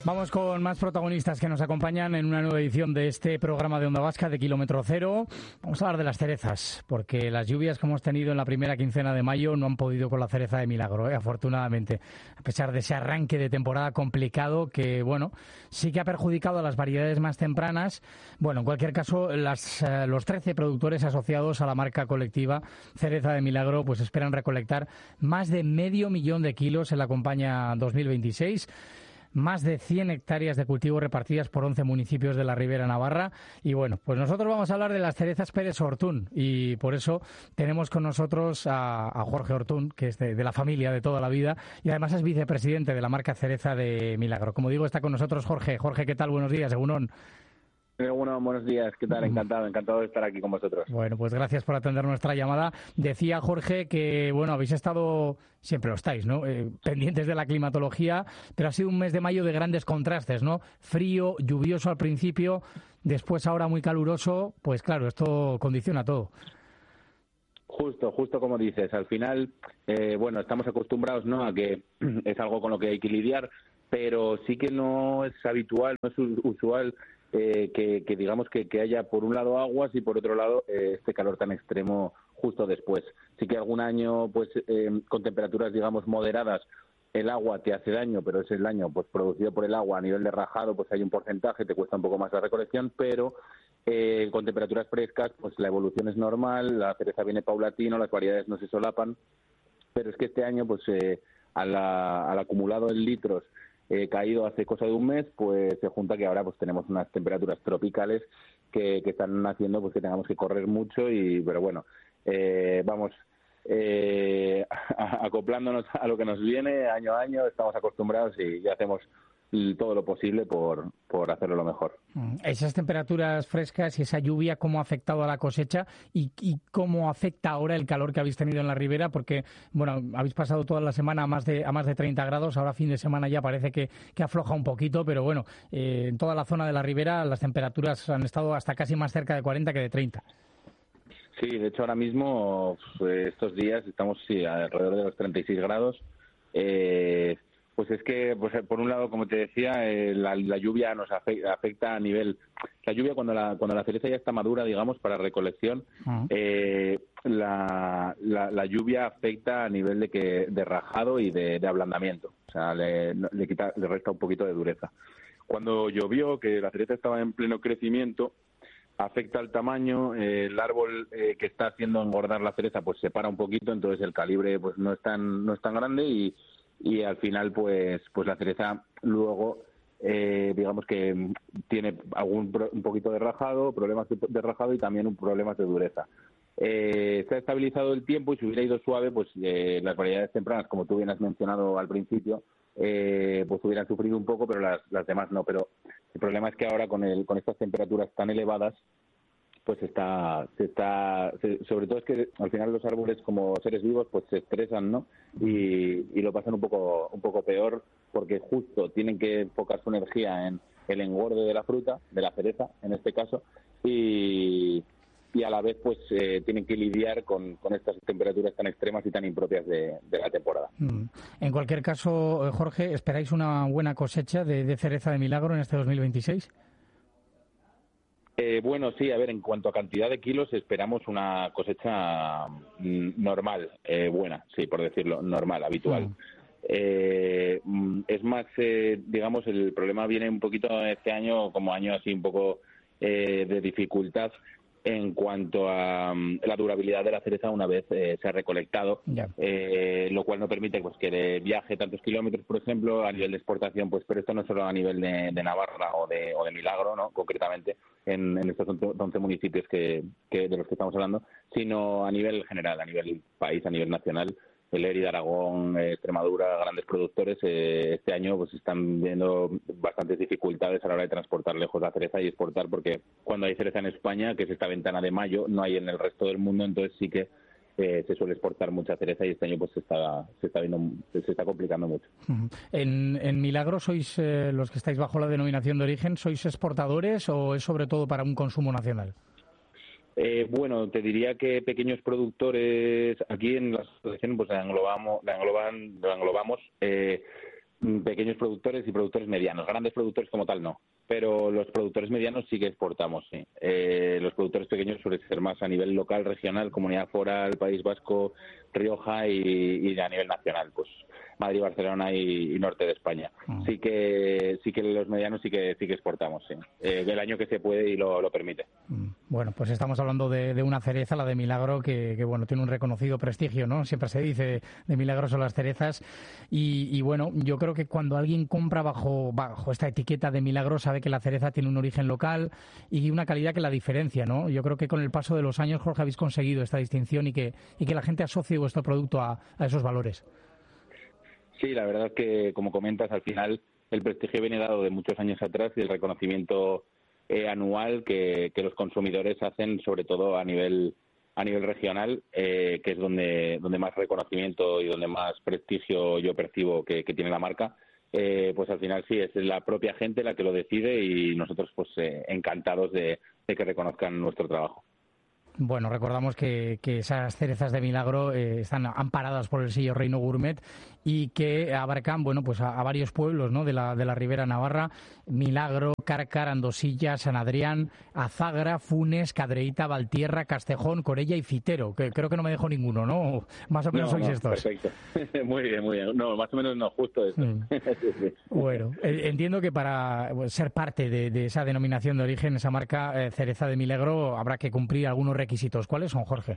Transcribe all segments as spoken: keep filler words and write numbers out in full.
Vamos con más protagonistas que nos acompañan en una nueva edición de este programa de Onda Vasca de Kilómetro Cero. Vamos a hablar de las cerezas, porque las lluvias que hemos tenido en la primera quincena de mayo no han podido con la cereza de milagro, ¿eh? Afortunadamente, a pesar de ese arranque de temporada complicado que, bueno, sí que ha perjudicado a las variedades más tempranas. Bueno, en cualquier caso, las, eh, los trece productores asociados a la marca colectiva Cereza de Milagro pues esperan recolectar más de medio millón de kilos en la campaña dos mil veintiséis. Más de cien hectáreas de cultivo repartidas por once municipios de la Ribera Navarra. Y bueno, pues nosotros vamos a hablar de las cerezas Pérez Ortún y por eso tenemos con nosotros a, a Jorge Ortún, que es de, de la familia de toda la vida y además es vicepresidente de la marca Cereza de Milagro. Como digo, está con nosotros Jorge. Jorge, ¿qué tal? Buenos días, Egunon. Bueno, buenos días, ¿qué tal? Encantado, encantado de estar aquí con vosotros. Bueno, pues gracias por atender nuestra llamada. Decía Jorge que, bueno, habéis estado, siempre lo estáis, ¿no? Eh, pendientes de la climatología, pero ha sido un mes de mayo de grandes contrastes, ¿no? Frío, lluvioso al principio, después ahora muy caluroso, pues claro, esto condiciona todo. Justo, justo como dices, al final, eh, bueno, estamos acostumbrados, ¿no?, a que es algo con lo que hay que lidiar, pero sí que no es habitual, no es usual eh, que, que digamos que, que haya por un lado aguas y por otro lado eh, este calor tan extremo justo después. Sí que algún año, pues eh, con temperaturas, digamos, moderadas, el agua te hace daño, pero es el daño pues producido por el agua a nivel de rajado, pues hay un porcentaje, te cuesta un poco más la recolección, pero eh, con temperaturas frescas, pues la evolución es normal, la cereza viene paulatino, las variedades no se solapan, pero es que este año, pues eh, a la, al acumulado en litros eh, caído hace cosa de un mes, pues se junta que ahora pues tenemos unas temperaturas tropicales que, que están haciendo pues que tengamos que correr mucho, y pero bueno, eh, vamos eh, acoplándonos a lo que nos viene año a año, estamos acostumbrados y ya hacemos todo lo posible por, por hacerlo lo mejor. Esas temperaturas frescas y esa lluvia, ¿cómo ha afectado a la cosecha y, y cómo afecta ahora el calor que habéis tenido en la ribera? Porque, bueno, habéis pasado toda la semana a más de a más de treinta grados, ahora fin de semana ya parece que, que afloja un poquito, pero bueno, eh, en toda la zona de la ribera las temperaturas han estado hasta casi más cerca de cuarenta que de treinta. Sí, de hecho ahora mismo, pues, estos días estamos sí, alrededor de los treinta y seis grados. Eh, Pues es que, pues por un lado, como te decía, eh, la, la lluvia nos afecta, afecta a nivel... La lluvia, cuando la, cuando la cereza ya está madura, digamos, para recolección, uh-huh. eh, la, la, la lluvia afecta a nivel de que de rajado y de, de ablandamiento. O sea, le, le, quita, le resta un poquito de dureza. Cuando llovió, que la cereza estaba en pleno crecimiento, afecta al tamaño, eh, el árbol eh, que está haciendo engordar la cereza pues se para un poquito, entonces el calibre pues no es tan, no es tan grande y... y al final pues pues la cereza luego eh, digamos que tiene algún un poquito de rajado, problemas de rajado y también un problemas de dureza. Eh, se ha estabilizado el tiempo y si hubiera ido suave, pues eh, las variedades tempranas, como tú bien has mencionado al principio, eh, pues hubieran sufrido un poco, pero las, las demás no. Pero el problema es que ahora con el con estas temperaturas tan elevadas, pues está, se está, se, sobre todo es que al final los árboles como seres vivos pues se estresan, ¿no? Y, y lo pasan un poco, un poco peor porque justo tienen que enfocar su energía en el engorde de la fruta, de la cereza en este caso, y, y a la vez pues eh, tienen que lidiar con, con estas temperaturas tan extremas y tan impropias de, de la temporada. Mm. En cualquier caso, Jorge, ¿esperáis una buena cosecha de, de cereza de milagro en este dos mil veintiséis? Eh, bueno, sí, a ver, en cuanto a cantidad de kilos, esperamos una cosecha mm, normal, eh, buena, sí, por decirlo, normal, habitual. Mm. Eh, es más, eh, digamos, el problema viene un poquito este año, como año así un poco eh, de dificultad en cuanto a um, la durabilidad de la cereza una vez eh, se ha recolectado, yeah. eh, lo cual no permite pues que viaje tantos kilómetros, por ejemplo, a nivel de exportación, pues pero esto no solo a nivel de, de Navarra o de, o de Milagro, ¿no? Concretamente en, en estos once municipios que, que de los que estamos hablando, sino a nivel general, a nivel país, a nivel nacional. El Lérida, Aragón, eh, Extremadura, grandes productores, eh, este año pues están viendo bastantes dificultades a la hora de transportar lejos la cereza y exportar, porque cuando hay cereza en España, que es esta ventana de mayo, no hay en el resto del mundo, entonces sí que eh, se suele exportar mucha cereza y este año pues se está se está viendo se está complicando mucho. En, en Milagro sois eh, los que estáis bajo la denominación de origen, ¿sois exportadores o es sobre todo para un consumo nacional? Eh, bueno, te diría que pequeños productores aquí en la asociación pues la englobamos, la engloban, la englobamos. Eh, pequeños productores y productores medianos. Grandes productores como tal no, pero los productores medianos sí que exportamos, sí. Eh, los productores pequeños suelen ser más a nivel local, regional, Comunidad Foral, País Vasco, Rioja y, y a nivel nacional, pues Madrid, Barcelona y, y norte de España. Mm. Sí que sí que los medianos sí que sí que exportamos, sí. Eh, el año que se puede y lo, lo permite. Bueno, pues estamos hablando de, de una cereza, la de Milagro, que, que bueno, tiene un reconocido prestigio, ¿no? Siempre se dice de Milagro son las cerezas y, y bueno, yo creo que cuando alguien compra bajo bajo esta etiqueta de Milagro sabe que la cereza tiene un origen local y una calidad que la diferencia, ¿no? Yo creo que con el paso de los años, Jorge, habéis conseguido esta distinción y que y que la gente asocie vuestro producto a, a esos valores. Sí, la verdad es que, como comentas, al final el prestigio viene dado de muchos años atrás y el reconocimiento eh, anual que, que los consumidores hacen, sobre todo a nivel a nivel regional, eh, que es donde donde más reconocimiento y donde más prestigio yo percibo que, que tiene la marca. Eh, pues al final sí, es la propia gente la que lo decide y nosotros pues eh, encantados de, de que reconozcan nuestro trabajo. Bueno, recordamos que, que esas cerezas de Milagro eh, están amparadas por el sello Reino Gourmet y que abarcan, bueno, pues a, a varios pueblos, ¿no?, de la de la Ribera Navarra: Milagro, Cárcar, Andosilla, San Adrián, Azagra, Funes, Cadreita, Valtierra, Castejón, Corella y Fitero, que creo que no me dejo ninguno, ¿no? Más o menos no, sois no, estos. Perfecto. Muy bien, muy bien. No, más o menos no, justo eso. Mm. Sí, sí. Bueno, entiendo que para ser parte de, de esa denominación de origen, esa marca eh, Cereza de Milagro, habrá que cumplir algunos requisitos. ¿Cuáles son, Jorge?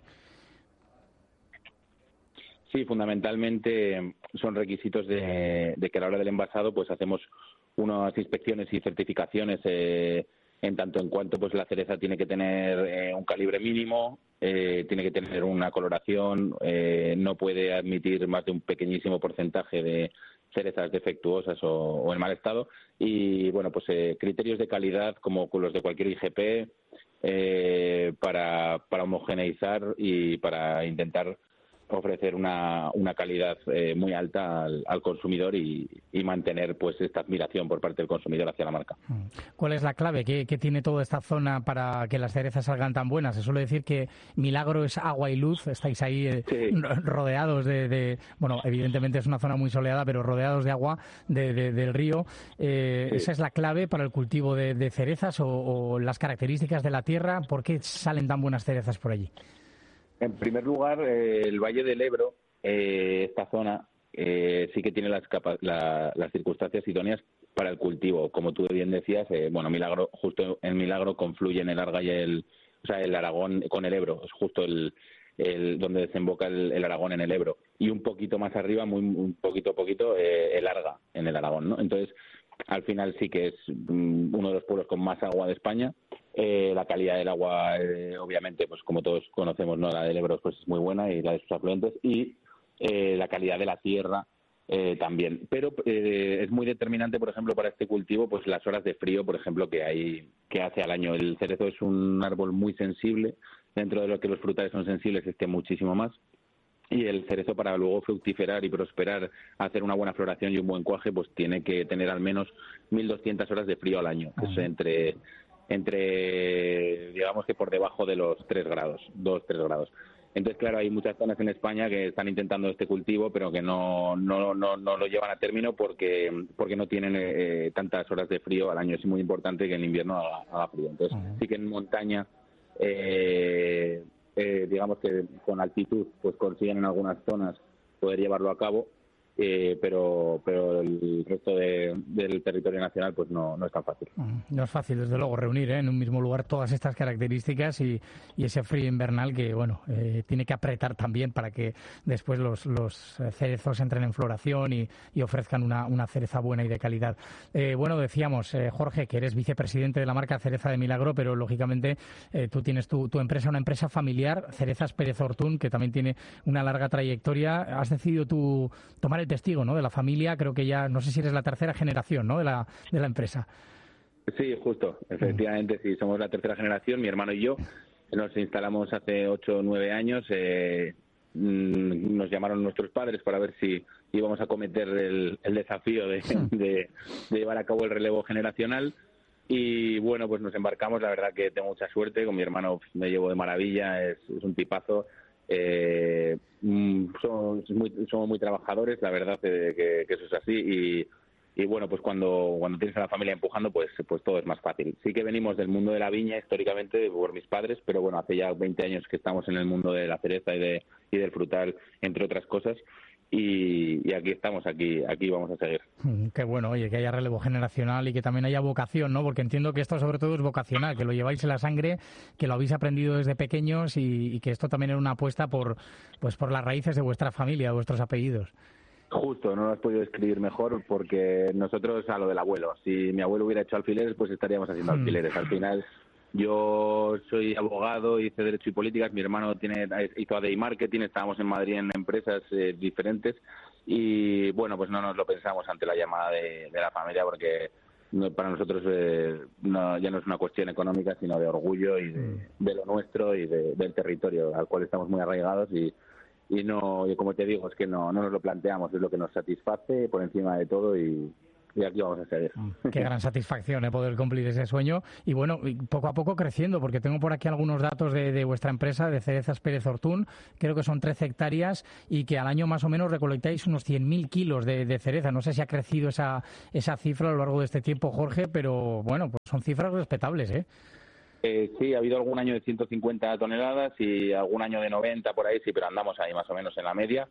Sí, fundamentalmente son requisitos de, de que a la hora del envasado pues hacemos unas inspecciones y certificaciones eh, en tanto en cuanto pues la cereza tiene que tener eh, un calibre mínimo, eh, tiene que tener una coloración, eh, no puede admitir más de un pequeñísimo porcentaje de cerezas defectuosas o, o en mal estado y bueno pues eh, criterios de calidad como los de cualquier I G P eh, para, para homogeneizar y para intentar ofrecer una, una calidad eh, muy alta al, al consumidor y, y mantener pues esta admiración por parte del consumidor hacia la marca. ¿Cuál es la clave que, que tiene toda esta zona para que las cerezas salgan tan buenas? Se suele decir que Milagro es agua y luz, estáis ahí eh, sí. rodeados de, de, bueno, evidentemente es una zona muy soleada, pero rodeados de agua de, de, del río. Eh, sí. ¿Esa es la clave para el cultivo de, de cerezas o, o las características de la tierra? ¿Por qué salen tan buenas cerezas por allí? En primer lugar, eh, el Valle del Ebro, eh, esta zona, eh, sí que tiene las, capa- la, las circunstancias idóneas para el cultivo. Como tú bien decías, eh, bueno, Milagro, justo en Milagro confluyen el Arga y el, o sea, el Aragón con el Ebro, es justo el, el donde desemboca el, el Aragón en el Ebro. Y un poquito más arriba, muy un poquito a poquito, eh, el Arga en el Aragón, ¿no? Entonces, al final sí que es um, uno de los pueblos con más agua de España. Eh, la calidad del agua, eh, obviamente, pues como todos conocemos, no, la del Ebro pues es muy buena y la de sus afluentes y eh, la calidad de la tierra eh, también. Pero eh, es muy determinante, por ejemplo, para este cultivo, pues las horas de frío, por ejemplo, que hay que hace al año. El cerezo es un árbol muy sensible, dentro de lo que los frutales son sensibles, este muchísimo más. Y el cerezo, para luego fructiferar y prosperar, hacer una buena floración y un buen cuaje, pues tiene que tener al menos mil doscientas horas de frío al año, que es entre entre digamos que por debajo de los tres grados, dos tres grados. Entonces, claro, hay muchas zonas en España que están intentando este cultivo, pero que no no no, no lo llevan a término porque porque no tienen eh, tantas horas de frío al año. Es muy importante que en invierno haga, haga frío. Entonces, uh-huh. sí que en montaña eh, Eh, digamos que con altitud pues consiguen en algunas zonas poder llevarlo a cabo, eh, pero pero el resto de, del territorio nacional pues no, no es tan fácil. No es fácil, desde luego, reunir ¿eh? en un mismo lugar todas estas características y, y ese frío invernal que, bueno, eh, tiene que apretar también para que después los, los cerezos entren en floración y, y ofrezcan una, una cereza buena y de calidad. Eh, bueno, decíamos, eh, Jorge, que eres vicepresidente de la marca Cereza de Milagro, pero lógicamente eh, tú tienes tu, tu empresa, una empresa familiar, Cerezas Pérez Ortún, que también tiene una larga trayectoria. Has decidido tú tomar el testigo, ¿no?, de la familia. Creo que ya, no sé si eres la tercera generación, ¿no?, de la, de la empresa. Sí, justo, efectivamente, sí, somos la tercera generación, mi hermano y yo. Nos instalamos hace ocho o nueve años, eh, nos llamaron nuestros padres para ver si íbamos a cometer el, el desafío de, de, de llevar a cabo el relevo generacional. Y bueno, pues nos embarcamos. La verdad que tengo mucha suerte, con mi hermano me llevo de maravilla, es, es un tipazo. Eh, somos, muy, somos muy trabajadores, la verdad que, que eso es así, y, y bueno, pues cuando cuando tienes a la familia empujando, pues pues todo es más fácil. Sí que venimos del mundo de la viña históricamente por mis padres, pero bueno, hace ya veinte años que estamos en el mundo de la cereza y de y del frutal, entre otras cosas, y, y aquí estamos, aquí aquí vamos a seguir. Mm, qué bueno, oye, que haya relevo generacional y que también haya vocación, ¿no? Porque entiendo que esto sobre todo es vocacional, que lo lleváis en la sangre, que lo habéis aprendido desde pequeños y, y que esto también era una apuesta por pues por las raíces de vuestra familia, de vuestros apellidos. Justo, no lo has podido describir mejor porque nosotros a lo del abuelo. Si mi abuelo hubiera hecho alfileres, pues estaríamos haciendo alfileres. Al final, yo soy abogado, hice Derecho y Políticas, mi hermano tiene hizo A D I Marketing, estábamos en Madrid en empresas eh, diferentes y, bueno, pues no nos lo pensamos ante la llamada de, de la familia porque no, para nosotros eh, no, ya no es una cuestión económica, sino de orgullo y de, de lo nuestro y de, del territorio al cual estamos muy arraigados y y no y como te digo es que no no nos lo planteamos, es lo que nos satisface por encima de todo y, y aquí vamos a seguir. Qué gran satisfacción eh, poder cumplir ese sueño y bueno, poco a poco creciendo, porque tengo por aquí algunos datos de, de vuestra empresa de Cerezas Pérez Ortún, creo que son trece hectáreas y que al año más o menos recolectáis unos cien mil kilos de, de cereza. No sé si ha crecido esa esa cifra a lo largo de este tiempo, Jorge, pero bueno, pues son cifras respetables, ¿eh? Eh, sí, ha habido algún año de ciento cincuenta toneladas y algún año de noventa por ahí, sí, pero andamos ahí más o menos en la media.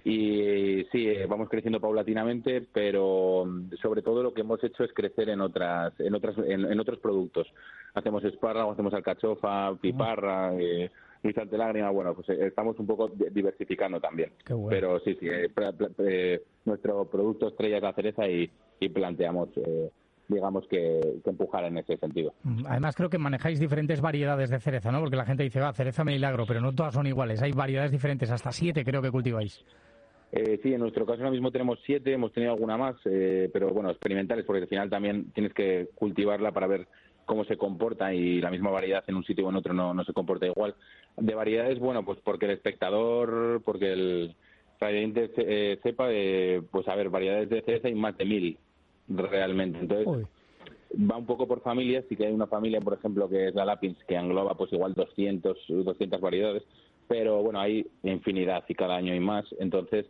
Y sí, eh, vamos creciendo paulatinamente, pero sobre todo lo que hemos hecho es crecer en otras, en otras, en, en otros productos. Hacemos espárrago, hacemos alcachofa, piparra, eh, guisante de lágrima. Bueno, pues eh, estamos un poco diversificando también. Qué bueno. Pero sí, sí, eh, pra, pra, eh, nuestro producto estrella es la cereza y, y planteamos eh, digamos que, que empujar en ese sentido. Además creo que manejáis diferentes variedades de cereza, ¿no? Porque la gente dice, va, cereza milagro, pero no todas son iguales, hay variedades diferentes, hasta siete creo que cultiváis. Eh, sí, en nuestro caso ahora mismo tenemos siete, hemos tenido alguna más, eh, pero bueno, experimentales, porque al final también tienes que cultivarla para ver cómo se comporta y la misma variedad en un sitio o en otro no, no se comporta igual. De variedades, bueno, pues porque el espectador, porque el radiante eh, sepa, eh, pues a ver, variedades de cereza hay más de mil realmente. Entonces, Uy. va un poco por familias. Sí que hay una familia, por ejemplo, que es la Lapins, que engloba pues igual doscientas variedades, pero bueno, hay infinidad y cada año hay más. Entonces,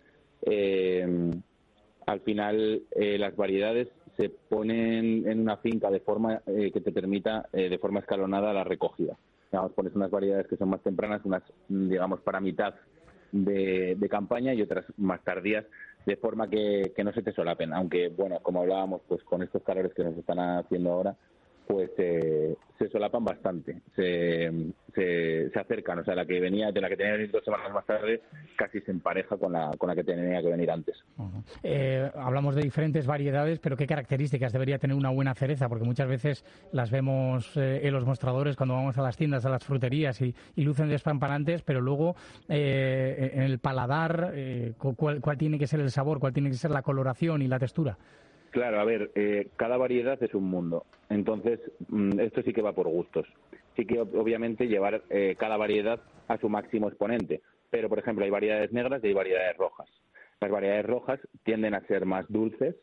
eh, al final eh, las variedades se ponen en una finca de forma eh, que te permita eh, de forma escalonada la recogida. Digamos, pones unas variedades que son más tempranas, unas, digamos, para mitad de, de campaña y otras más tardías, de forma que, que no se te solapen. Aunque, bueno, como hablábamos, pues con estos calores que nos están haciendo ahora, pues eh, se solapan bastante, se, se, se acercan. O sea, la que venía, de la que tenía que venir dos semanas más tarde, casi se empareja con la, con la que tenía que venir antes. Uh-huh. Eh, hablamos de diferentes variedades, pero ¿qué características debería tener una buena cereza? Porque muchas veces las vemos eh, en los mostradores cuando vamos a las tiendas, a las fruterías y, y lucen despampanantes, pero luego eh, en el paladar, eh, ¿cuál, ¿cuál tiene que ser el sabor? ¿Cuál tiene que ser la coloración y la textura? Claro, a ver, eh, cada variedad es un mundo. Entonces, mmm, esto sí que va por gustos. Sí que obviamente llevar eh, cada variedad a su máximo exponente. Pero, por ejemplo, hay variedades negras y hay variedades rojas. Las variedades rojas tienden a ser más dulces,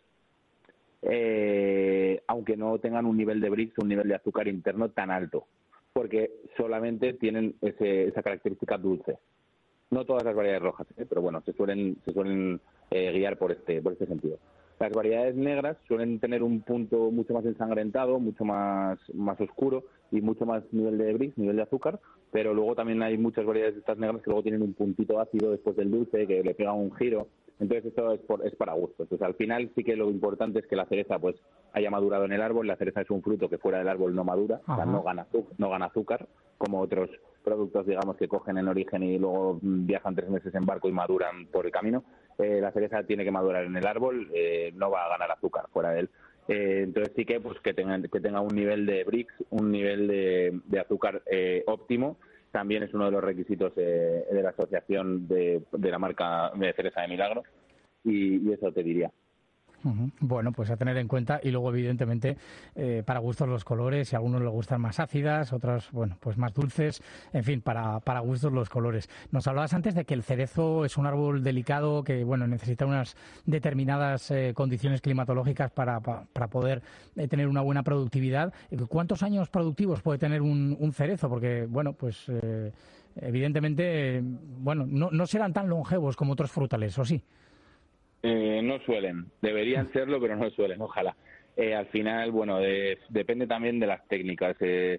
eh, aunque no tengan un nivel de Brix, un nivel de azúcar interno tan alto, porque solamente tienen ese, esa característica dulce. No todas las variedades rojas, ¿eh? Pero bueno, se suelen, se suelen eh, guiar por este, por este sentido. Las variedades negras suelen tener un punto mucho más ensangrentado, mucho más, más oscuro y mucho más nivel de Brix, nivel de azúcar, pero luego también hay muchas variedades de estas negras que luego tienen un puntito ácido después del dulce, que le pega un giro. Entonces esto es, por, es para gustos. Entonces, al final sí que lo importante es que la cereza pues haya madurado en el árbol. La cereza es un fruto que fuera del árbol no madura, o sea, no gana, azúcar, no gana azúcar, como otros productos, digamos, que cogen en origen y luego viajan tres meses en barco y maduran por el camino. Eh, la cereza tiene que madurar en el árbol, eh, no va a ganar azúcar fuera de él. Eh, entonces sí que pues que tenga, que tenga un nivel de Brix, un nivel de, de azúcar eh, óptimo. También es uno de los requisitos eh, de la asociación de, de la marca de cereza de Milagro y, y eso te diría. Uh-huh. Bueno, pues a tener en cuenta y luego evidentemente eh, para gustos los colores, si a algunos les gustan más ácidas, otras, bueno, pues más dulces, en fin, para, para gustos los colores. Nos hablabas antes de que el cerezo es un árbol delicado que, bueno, necesita unas determinadas eh, condiciones climatológicas para, para, para poder eh, tener una buena productividad. ¿Cuántos años productivos puede tener un, un cerezo? Porque, bueno, pues eh, evidentemente, bueno, no, no serán tan longevos como otros frutales, ¿o sí? Eh, no suelen, deberían serlo, pero no suelen, ojalá. Eh, al final, bueno, de, depende también de las técnicas. Eh,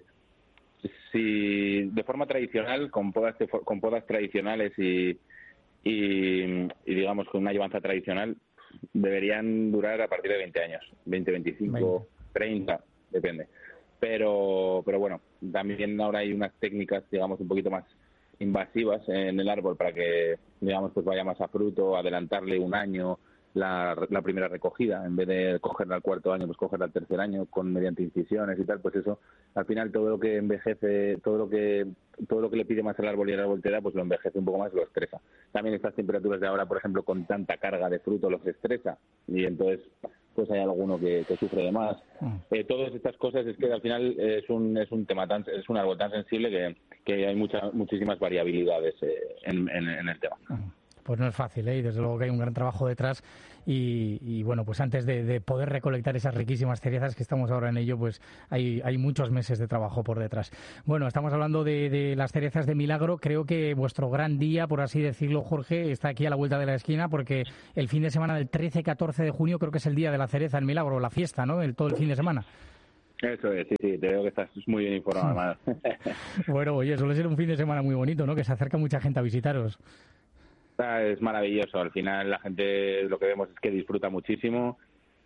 si de forma tradicional, con podas, con podas tradicionales y, y, y digamos con una llevanza tradicional, deberían durar a partir de veinte años, veinte, veinticinco, treinta, depende. Pero, pero bueno, también ahora hay unas técnicas, digamos, un poquito más invasivas en el árbol para que, digamos, pues vaya más a fruto, adelantarle un año la, la primera recogida, en vez de cogerla al cuarto año, pues cogerla al tercer año con mediante incisiones y tal, pues eso, al final todo lo que envejece, todo lo que todo lo que le pide más al árbol y el árbol te da, pues lo envejece un poco más, lo estresa. También estas temperaturas de ahora, por ejemplo, con tanta carga de fruto los estresa y entonces pues hay alguno que, que sufre de más. Eh, todas estas cosas es que al final es un es un tema tan es un árbol tan sensible que, que hay muchas muchísimas variabilidades eh, en, en, en el tema. Pues no es fácil, ¿eh? Y desde luego que hay un gran trabajo detrás y, y bueno, pues antes de, de poder recolectar esas riquísimas cerezas, que estamos ahora en ello, pues hay, hay muchos meses de trabajo por detrás. Bueno, estamos hablando de, de las cerezas de Milagro. Creo que vuestro gran día, por así decirlo, Jorge, está aquí a la vuelta de la esquina, porque el fin de semana del trece catorce de junio creo que es el día de la cereza en Milagro, la fiesta, ¿no? El, todo el fin de semana. Eso es, sí, sí, te veo que estás muy bien informado. Bueno, oye, suele ser un fin de semana muy bonito, ¿no? Que se acerca mucha gente a visitaros. Es maravilloso, al final la gente lo que vemos es que disfruta muchísimo,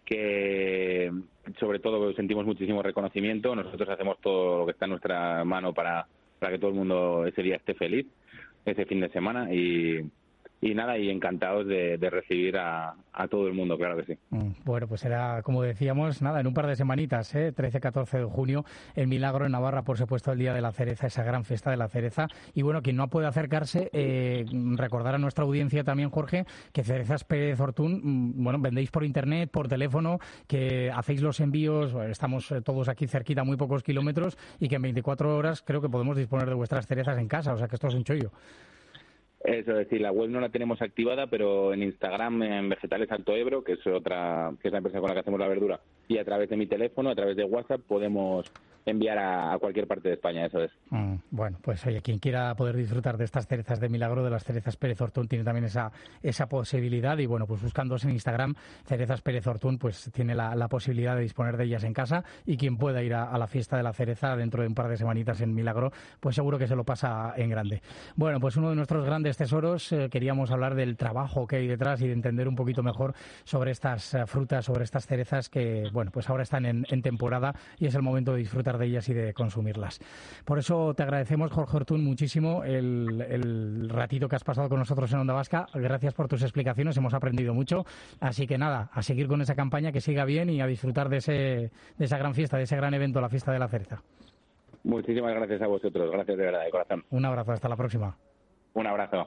que sobre todo sentimos muchísimo reconocimiento, nosotros hacemos todo lo que está en nuestra mano para, para que todo el mundo ese día esté feliz, ese fin de semana y... Y nada, y encantados de, de recibir a, a todo el mundo, claro que sí. Bueno, pues será, como decíamos, nada, en un par de semanitas, ¿eh? trece catorce de junio, en Milagro, en Navarra, por supuesto, el Día de la Cereza, esa gran fiesta de la cereza. Y bueno, quien no puede acercarse, eh, recordar a nuestra audiencia también, Jorge, que Cerezas Pérez Ortún, bueno, vendéis por internet, por teléfono, que hacéis los envíos, estamos todos aquí cerquita, muy pocos kilómetros, y que en veinticuatro horas creo que podemos disponer de vuestras cerezas en casa, o sea que esto es un chollo. Eso es decir, la web no la tenemos activada, pero en Instagram, en Vegetales Alto Ebro, que es otra, que es la empresa con la que hacemos la verdura, y a través de mi teléfono, a través de WhatsApp, podemos enviar a, a cualquier parte de España, eso es. Mm, bueno, pues oye, quien quiera poder disfrutar de estas cerezas de Milagro, de las cerezas Pérez Ortún, tiene también esa esa posibilidad y bueno, pues buscándose en Instagram, Cerezas Pérez Ortún, pues tiene la, la posibilidad de disponer de ellas en casa y quien pueda ir a, a la fiesta de la cereza dentro de un par de semanitas en Milagro, pues seguro que se lo pasa en grande. Bueno, pues uno de nuestros grandes tesoros, eh, queríamos hablar del trabajo que hay detrás y de entender un poquito mejor sobre estas uh, frutas, sobre estas cerezas que, bueno, pues ahora están en, en temporada y es el momento de disfrutar de ellas y de consumirlas. Por eso te agradecemos, Jorge Ortún, muchísimo el, el ratito que has pasado con nosotros en Onda Vasca. Gracias por tus explicaciones, hemos aprendido mucho. Así que nada, a seguir con esa campaña, que siga bien y a disfrutar de, ese, de esa gran fiesta, de ese gran evento, la fiesta de la cereza. Muchísimas gracias a vosotros, gracias de verdad, de corazón. Un abrazo, hasta la próxima. Un abrazo.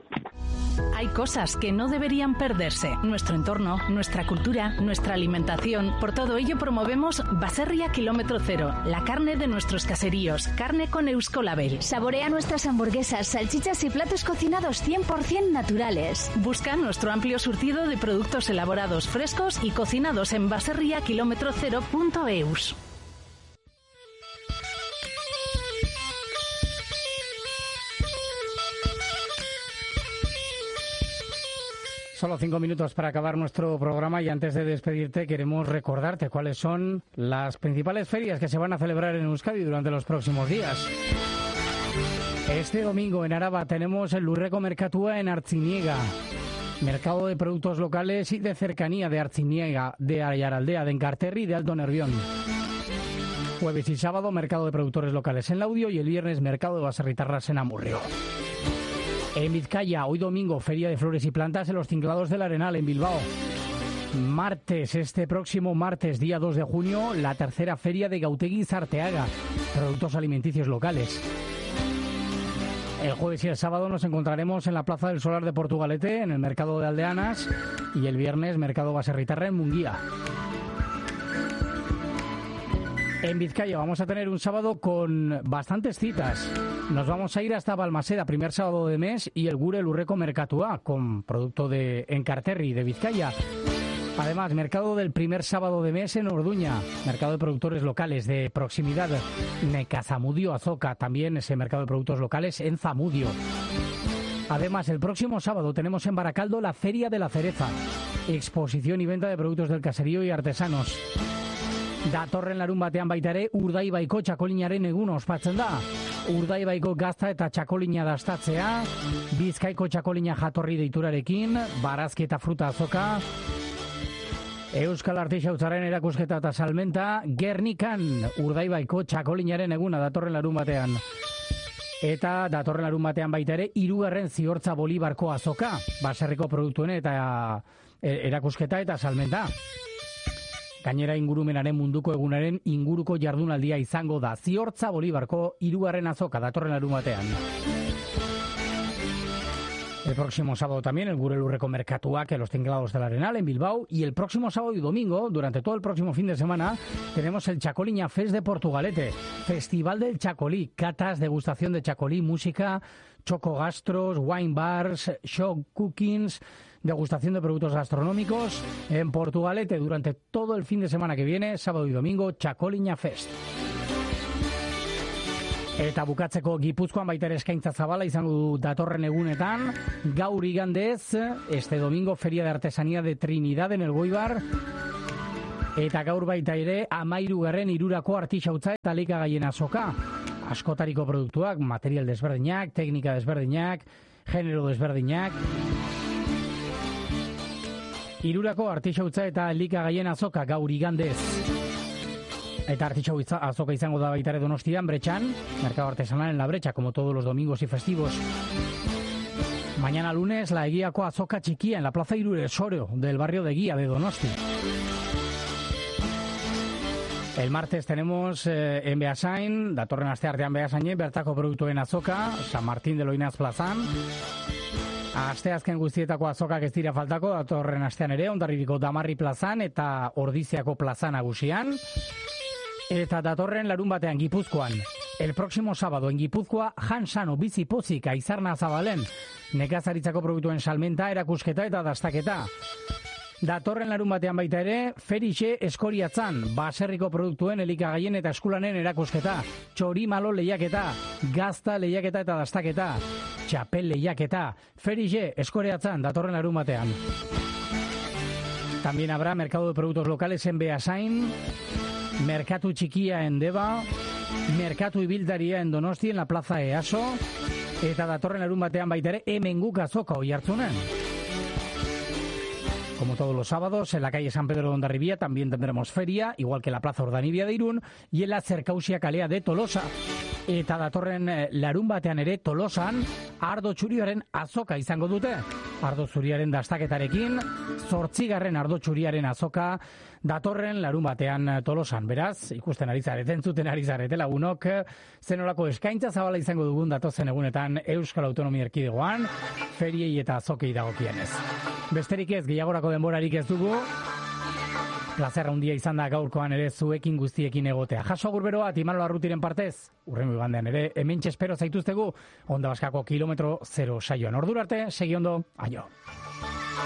Hay cosas que no deberían perderse. Nuestro entorno, nuestra cultura, nuestra alimentación. Por todo ello promovemos Baserria Kilómetro Cero, la carne de nuestros caseríos, carne con Euskolabel. Saborea nuestras hamburguesas, salchichas y platos cocinados cien por ciento naturales. Busca nuestro amplio surtido de productos elaborados frescos y cocinados en baserria kilómetro cero punto eus. Solo cinco minutos para acabar nuestro programa y antes de despedirte queremos recordarte cuáles son las principales ferias que se van a celebrar en Euskadi durante los próximos días. Este domingo en Araba tenemos el Lurreko Merkatua en Artziniega, mercado de productos locales y de cercanía de Artziniega, de Ayaraldea, de Enkarterri y de Alto Nervión. Jueves y sábado, mercado de productores locales en Laudio y el viernes, mercado de Baserritarras en Amurrio. En Vizcaya, hoy domingo, Feria de Flores y Plantas en los Cinclados del Arenal, en Bilbao. Martes, este próximo martes, día dos de junio, la tercera Feria de Gautegi Zarteaga, productos alimenticios locales. El jueves y el sábado nos encontraremos en la Plaza del Solar de Portugalete, en el Mercado de Aldeanas, y el viernes, Mercado Baserritarra en Munguía. En Vizcaya vamos a tener un sábado con bastantes citas. Nos vamos a ir hasta Balmaseda, primer sábado de mes, y el Gure Lurreko Merkatua, con producto de Enkarterri, de Vizcaya. Además, mercado del primer sábado de mes en Orduña, mercado de productores locales de proximidad. Necazamudio Azoka, también ese mercado de productos locales en Zamudio. Además, el próximo sábado tenemos en Baracaldo la Feria de la Cereza, exposición y venta de productos del caserío y artesanos. Datorren larun batean baita ere Urdaibaiko txakolinaren eguna ospatzen da. Urdaibaiko gazta eta txakolina dastatzea, Bizkaiko txakolina jatorri deiturarekin, barazki eta fruta azoka, Euskal Artisautzaren erakusketa eta salmenta, Gernikan Urdaibaiko txakolinaren eguna datorren larun batean. Eta datorren larun batean baita ere hirugarren Ziortza Bolibarko azoka, baserriko produktuen eta erakusketa eta salmenta. Gainera ingurumenaren munduko egunaren inguruko jardunaldia izango da. Ziortza Bolibarko hirugarren azoka datorren larun batean. El próximo sábado también el Gure Lurreko Merkatuak en los Tinglados del Arenal en Bilbao, y el próximo sábado y domingo, durante todo el próximo fin de semana, tenemos el Txakoliña Fest de Portugalete, Festival del Txakolí, catas, degustación de Txakolí, música, chocogastros, wine bars, show cookings, degustación de productos gastronómicos en Portugalete durante todo el fin de semana que viene, sábado y domingo, Txakoliña Fest. Eta bukatzeko Gipuzkoan baita ere eskaintza zabala izango du datorren egunetan, gaur igandez, este domingo, Feria de Artesanía de Trinidad en el Goibar, eta gaur baita ere amairugarren hirurako artisautza eta elikagaien azoka. Askotariko produktuak, material desberdinak, teknika desberdinak, genero desberdinak. Hirurako artisautza eta elikagaien azoka gaur igandez. Eta artixau azoka izango da baita ere Donostian, Bretxan, mercado artesanal en la Brecha, como todos los domingos y festivos. Mañana lunes, la Eguiako azoka txikia en la Plaza Irure Soro, del barrio de Eguía de Donosti. El martes tenemos eh, en Beasain, datorren asteartean Beasainen, bertako produktuen azoka, San Martín de Loinaz plazan. Asteazken guztietako azokak ez dira faltako, datorren astean ere, Hondarribiko Damarri plazan eta Ordiziako plaza nagusian. Eta datorren larun batean Gipuzkoan. El próximo sábado en Gipuzkoa, Jansano bizi pozik Aizarna Zabalen, nekazaritzako produktuen salmenta, erakusketa eta dastaketa. Datorren larun batean baita ere, Ferixe Eskoriatzan, baserriko produktuen elikagaien eta eskulanen erakusketa, txorimalo lehiaketa, gazta lehiaketa eta dastaketa, txapel lehiaketa, Ferixe Eskoriatzan, datorren larun batean. También habrá mercado de productos locales en Beasain, Merkatu Txikia en Deba, Merkatu Ibiltaria en Donosti, en la Plaza Easo, eta datorren larun batean baita ere, hemen guk azoka Oiartzunen. Como todos los sábados, en la calle San Pedro de Hondarribia también tendremos feria, igual que en la Plaza Urdanibia de Irún y en la Zerkausia kalea de Tolosa. Eta datorren larun batean ere Tolosan ardo txuriaren azoka izango dute. Ardo zuriaren dastaketarekin, zortzigarren ardo txuriaren azoka datorren larun batean Tolosan. Beraz, ikusten ari zarete, entzuten ari zarete lagunok, zenolako eskaintza zabala izango dugun datozen egunetan Euskal Autonomia Erkidegoan, feriei eta azokei dagokienez. Besterik ez, gehiagorako denborarik ez dugu, plazerra handia izan da gaurkoan ere zuekin guztiekin egotea. Jaso gurberoa, Imanol Arrutiren partez, urrengo igandean ere, hementxe espero zaituztegu, Onda Baskako kilometro zero saioan. Ordura arte, segi ondo, aio.